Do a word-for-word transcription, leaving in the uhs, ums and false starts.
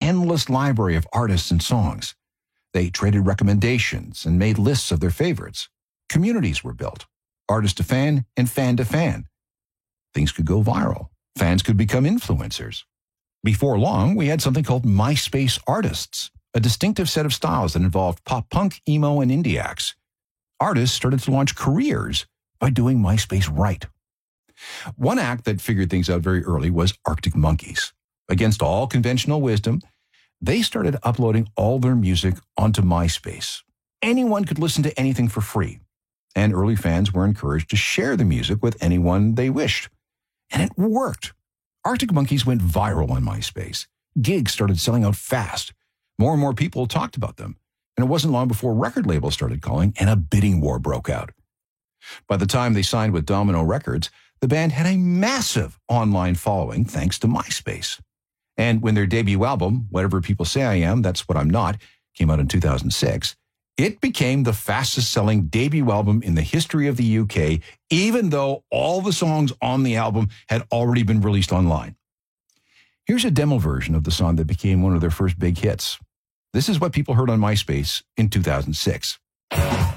endless library of artists and songs. They traded recommendations and made lists of their favorites. Communities were built, artist to fan and fan to fan. Things could go viral. Fans could become influencers. Before long, we had something called MySpace artists, a distinctive set of styles that involved pop punk, emo, and indie acts. Artists started to launch careers by doing MySpace right. One act that figured things out very early was Arctic Monkeys. Against all conventional wisdom, they started uploading all their music onto MySpace. Anyone could listen to anything for free, and early fans were encouraged to share the music with anyone they wished. And it worked. Arctic Monkeys went viral on MySpace. Gigs started selling out fast. More and more people talked about them, and it wasn't long before record labels started calling and a bidding war broke out. By the time they signed with Domino Records, the band had a massive online following thanks to MySpace. And when their debut album, Whatever People Say I Am, That's What I'm Not, came out in two thousand six, it became the fastest-selling debut album in the history of the U K, even though all the songs on the album had already been released online. Here's a demo version of the song that became one of their first big hits. This is what people heard on MySpace in two thousand six.